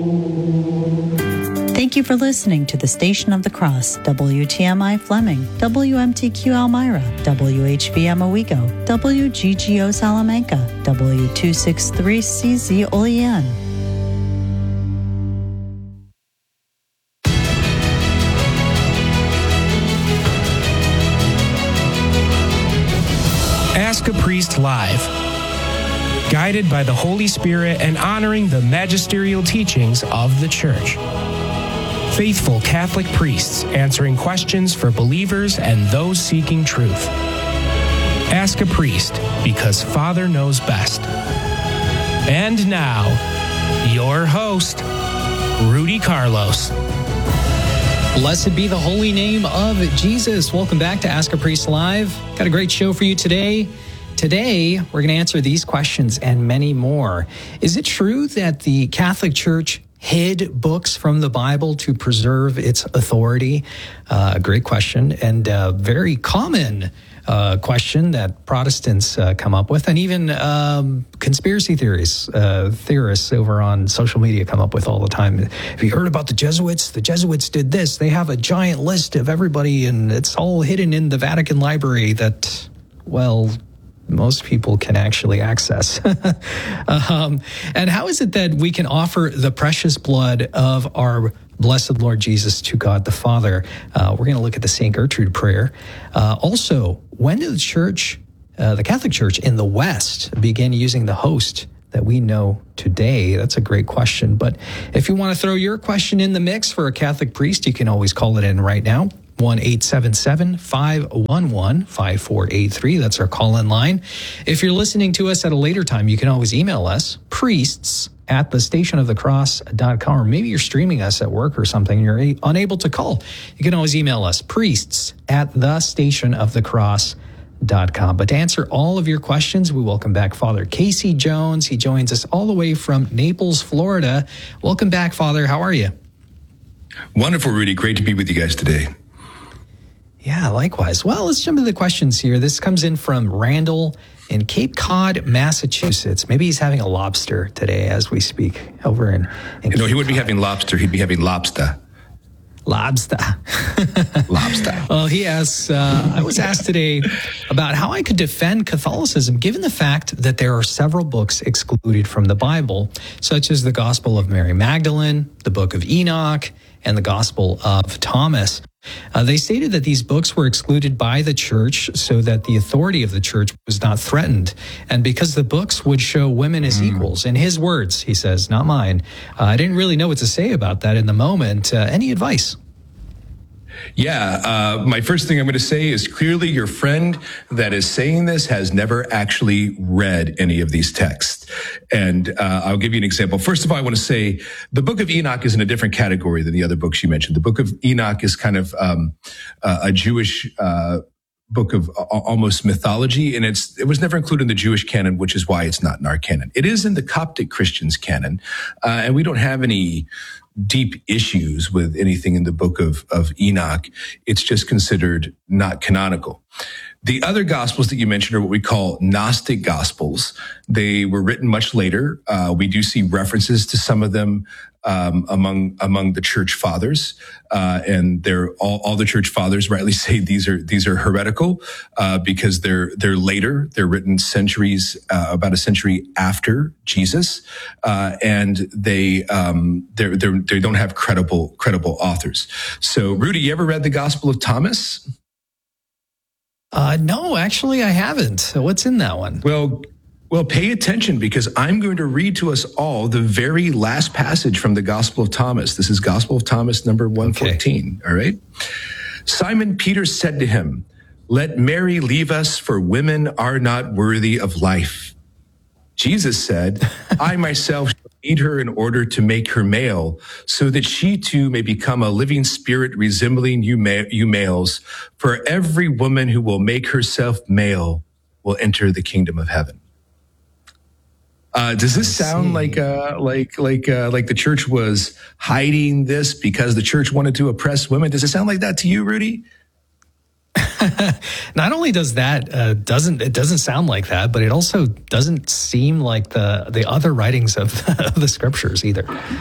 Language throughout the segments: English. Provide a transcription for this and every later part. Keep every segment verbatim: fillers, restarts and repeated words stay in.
Thank you for listening to the Station of the Cross, W T M I Fleming, W M T Q Elmira, W H V M Owego, W G G O Salamanca, W two sixty-three C Z Olean. Ask a Priest Live. Guided by the Holy Spirit and honoring the magisterial teachings of the Church. Faithful Catholic priests answering questions for believers and those seeking truth. Ask a Priest, because Father knows best. And now, your host, Rudy Carlos. Blessed be the holy name of Jesus. Welcome back to Ask a Priest Live. Got a great show for you today. Today, we're going to answer these questions and many more. Is it true that the Catholic Church hid books from the Bible to preserve its authority? Uh, great question, and a very common uh, question that Protestants uh, come up with, and even um, conspiracy theories, uh, theorists over on social media come up with all the time. Have you heard about the Jesuits? The Jesuits did this. They have a giant list of everybody, and it's all hidden in the Vatican Library that, well, most people can actually access. um, and how is it that we can offer the precious blood of our blessed Lord Jesus to God the Father? Uh, we're going to look at the Saint Gertrude prayer. Uh, also, when did the church, uh, the Catholic Church in the West, begin using the host that we know today? That's a great question. But if you want to throw your question in the mix for a Catholic priest, you can always call it in right now. one eight seven seven, five one one, five four eight three. That's our call-in line. If you're listening to us at a later time, you can always email us, priests at the station of the cross dot com, or maybe you're streaming us at work or something and you're unable to call. You can always email us, priests at the station of the cross dot com. But to answer all of your questions, we welcome back Father Casey Jones. He joins us all the way from Naples, Florida. Welcome back, Father. How are you? Wonderful, Rudy. Great to be with you guys today. Yeah, likewise. Well, let's jump into the questions here. This comes in from Randall in Cape Cod, Massachusetts. Maybe he's having a lobster today as we speak over in, in No, Cape he wouldn't Cod. be having lobster. He'd be having lobster. Lobster. Lobster. Well, he asks, uh, I was asked today about how I could defend Catholicism given the fact that there are several books excluded from the Bible, such as the Gospel of Mary Magdalene, the Book of Enoch, and the Gospel of Thomas. Uh, they stated that these books were excluded by the church so that the authority of the church was not threatened. And because the books would show women as mm. equals. In his words, he says, not mine. Uh, I didn't really know what to say about that in the moment. Uh, any advice? Yeah, uh, my first thing I'm going to say is clearly your friend that is saying this has never actually read any of these texts. And uh, I'll give you an example. First of all, I want to say the Book of Enoch is in a different category than the other books you mentioned. The Book of Enoch is kind of um, uh, a Jewish uh book of uh, almost mythology, and it's it was never included in the Jewish canon, which is why it's not in our canon. It is in the Coptic Christians canon, uh, and we don't have any deep issues with anything in the book of, of Enoch. It's just considered not canonical. The other gospels that you mentioned are what we call Gnostic gospels. They were written much later. Uh, we do see references to some of them um, among among the church fathers, uh, and they're all, all the church fathers rightly say these are these are heretical uh, because they're they're later. They're written centuries, uh, about a century after Jesus, uh, and they um, they're, they're, they don't have credible credible authors. So, Rudy, you ever read the Gospel of Thomas? Uh, no, actually, I haven't. What's in that one? Well, well, pay attention because I'm going to read to us all the very last passage from the Gospel of Thomas. This is Gospel of Thomas number one fourteen. Okay. All right. Simon Peter said to him, "Let Mary leave us, for women are not worthy of life." Jesus said, "I myself shall lead her in order to make her male, so that she too may become a living spirit resembling you, ma- you males. For every woman who will make herself male will enter the kingdom of heaven." Uh, does this sound like uh, like like uh, like the church was hiding this because the church wanted to oppress women? Does it sound like that to you, Rudy? Not only does that uh, doesn't it doesn't sound like that, but it also doesn't seem like the the other writings of the, of the scriptures either.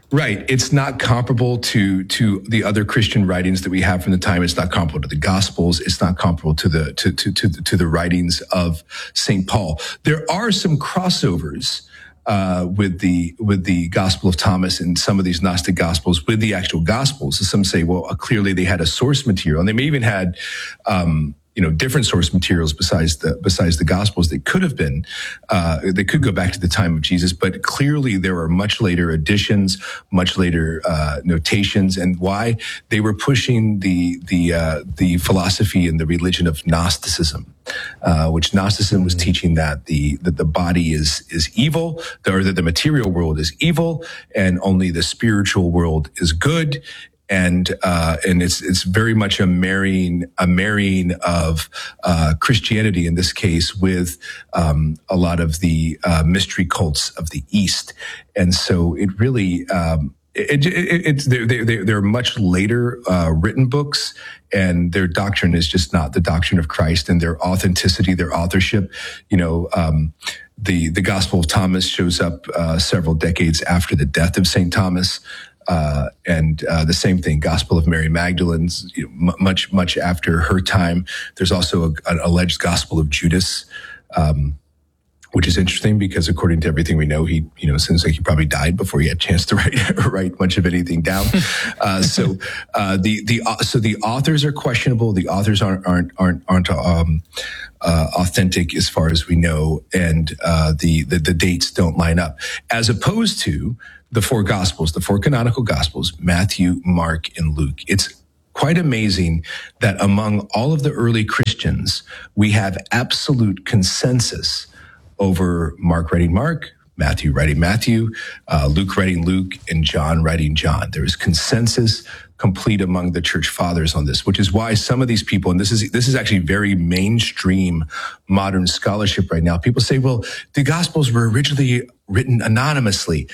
Right. It's not comparable to to the other Christian writings that we have from the time. It's not comparable to the Gospels. It's not comparable to the to to to, to the writings of Saint Paul. There are some crossovers uh, with the with the Gospel of Thomas and some of these Gnostic Gospels with the actual Gospels. So some say, well, uh, clearly they had a source material, and they may even had. Um, you know, different source materials besides the, besides the Gospels that could have been, uh, they could go back to the time of Jesus, but clearly there are much later additions, much later, uh, notations, and why they were pushing the, the, uh, the philosophy and the religion of Gnosticism, uh, which Gnosticism was teaching that the, that the body is, is evil, or that the material world is evil, and only the spiritual world is good. And, uh, and it's, it's very much a marrying, a marrying of, uh, Christianity in this case with, um, a lot of the, uh, mystery cults of the East. And so it really, um, It, it, it's they're, they're, they're much later uh, written books, and their doctrine is just not the doctrine of Christ, and their authenticity, their authorship. You know, um, the the Gospel of Thomas shows up uh, several decades after the death of Saint Thomas. Uh, and uh, the same thing, Gospel of Mary Magdalene's, you know, m- much much after her time. There's also a, an alleged Gospel of Judas, um, which is interesting because according to everything we know, he, you know, seems like he probably died before he had a chance to write write much of anything down. uh, so uh, the the uh, so the authors are questionable. The authors aren't aren't aren't aren't um, uh, authentic as far as we know, and uh, the, the the dates don't line up. As opposed to the four Gospels, the four canonical Gospels, Matthew, Mark, and Luke. It's quite amazing that among all of the early Christians, we have absolute consensus over Mark writing Mark, Matthew writing Matthew, uh, Luke writing Luke, and John writing John. There is consensus complete among the church fathers on this, which is why some of these people, and this is this is actually very mainstream modern scholarship right now, people say, well, the Gospels were originally written anonymously.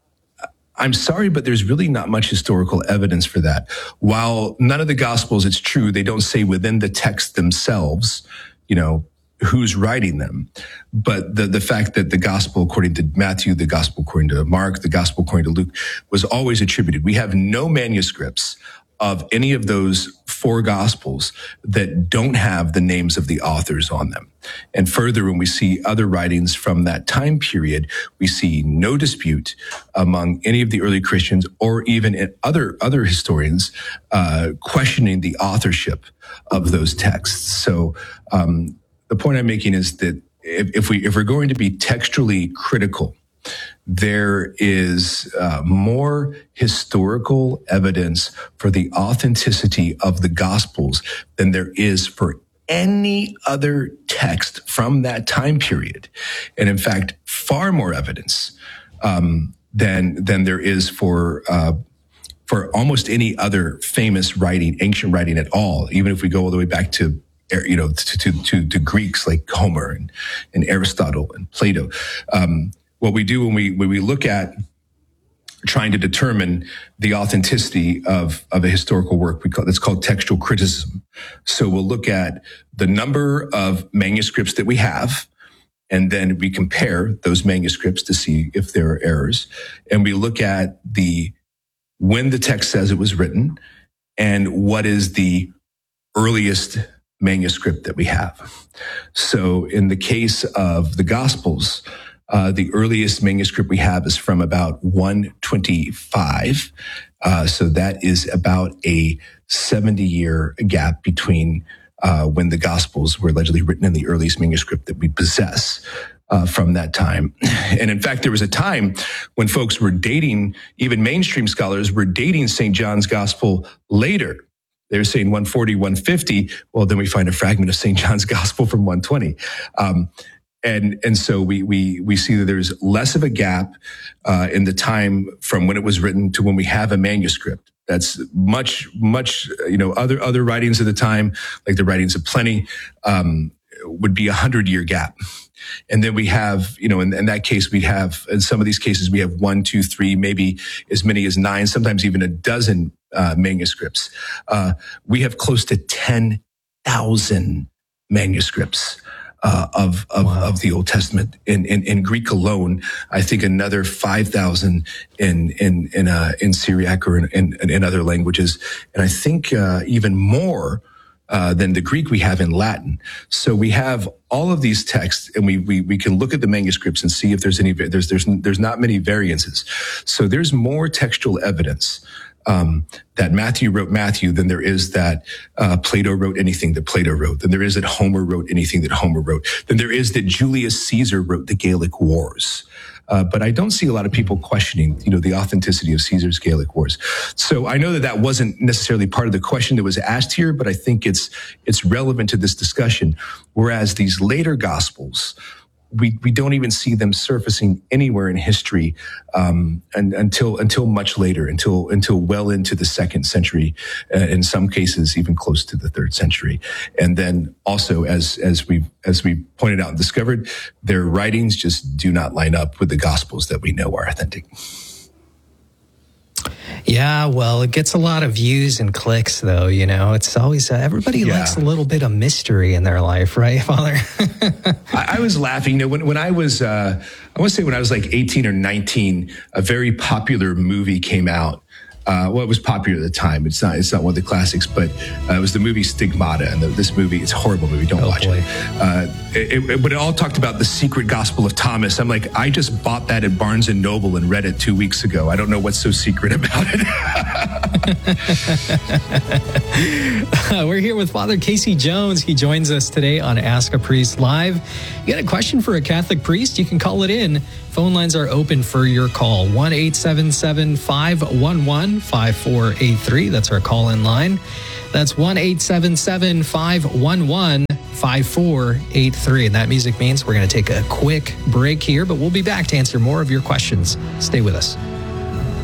I'm sorry, but there's really not much historical evidence for that. While none of the Gospels, it's true, they don't say within the text themselves, you know, who's writing them. But the, the fact that the gospel according to Matthew, the gospel according to Mark, the gospel according to Luke was always attributed. We have no manuscripts of any of those four gospels that don't have the names of the authors on them. And further, when we see other writings from that time period, we see no dispute among any of the early Christians or even other, other historians, uh, questioning the authorship of those texts. So, um, the point I'm making is that if, if we if we're going to be textually critical, there is uh, more historical evidence for the authenticity of the Gospels than there is for any other text from that time period, and in fact, far more evidence um, than than there is for. Uh, for almost any other famous writing, ancient writing at all, even if we go all the way back to you know, to, to, to, to Greeks like Homer and, and Aristotle and Plato. Um, what we do when we, when we look at trying to determine the authenticity of, of a historical work, we call, that's called textual criticism. So we'll look at the number of manuscripts that we have, and then we compare those manuscripts to see if there are errors. And we look at the, when the text says it was written and what is the earliest manuscript that we have. So in the case of the Gospels, uh, the earliest manuscript we have is from about one twenty-five. Uh, so that is about a seventy year gap between uh, when the Gospels were allegedly written in the earliest manuscript that we possess uh, from that time. And in fact, there was a time when folks were dating, even mainstream scholars were dating Saint John's Gospel later. They were saying one forty, one fifty. Well, then we find a fragment of Saint John's Gospel from one twenty. Um, and, and so we, we, we see that there's less of a gap, uh, in the time from when it was written to when we have a manuscript. That's much, much, you know, other, other writings of the time, like the writings of Pliny, um, would be a hundred year gap. And then we have, you know, in, in that case, we have, in some of these cases, we have one, two, three, maybe as many as nine, sometimes even a dozen uh, manuscripts. Uh, we have close to ten thousand manuscripts uh, of of, Wow. of the Old Testament. In, in in Greek alone, I think another five thousand in in in uh, in Syriac or in, in, in other languages, and I think uh, even more uh, than the Greek we have in Latin. So we have all of these texts, and we we we can look at the manuscripts and see if there's any there's there's there's not many variances. So there's more textual evidence Um, that Matthew wrote Matthew than there is that uh, Plato wrote anything that Plato wrote, than there is that Homer wrote anything that Homer wrote, than there is that Julius Caesar wrote the Gallic Wars. Uh, but I don't see a lot of people questioning, you know, the authenticity of Caesar's Gallic Wars. So I know that that wasn't necessarily part of the question that was asked here, but I think it's it's relevant to this discussion. Whereas these later Gospels, we we don't even see them surfacing anywhere in history um, and, until until much later, until until well into the second century, uh, in some cases even close to the third century. And then also, as as we as we pointed out and discovered, their writings just do not line up with the Gospels that we know are authentic. Yeah, well, it gets a lot of views and clicks, though. You know, it's always uh, everybody Yeah. likes a little bit of mystery in their life, right, Father? I, I was laughing. You know, when, when I was, uh, I want to say when I was like eighteen or nineteen, a very popular movie came out. Uh, well, it was popular at the time. It's not, it's not one of the classics, but uh, it was the movie Stigmata. And the, this movie, it's a horrible movie. Don't Oh, watch boy. it. Uh, it, it. But it all talked about the secret gospel of Thomas. I'm like, I just bought that at Barnes and Noble and read it two weeks ago. I don't know what's so secret about it. We're here with Father Casey Jones. He joins us today on Ask a Priest Live. You got a question for a Catholic priest? You can call it in. Phone lines are open for your call. one eight seven seven, five one one, five four eight three. That's our call-in line. That's one eight seven seven, five one one, five four eight three. And that music means we're going to take a quick break here, but we'll be back to answer more of your questions. Stay with us.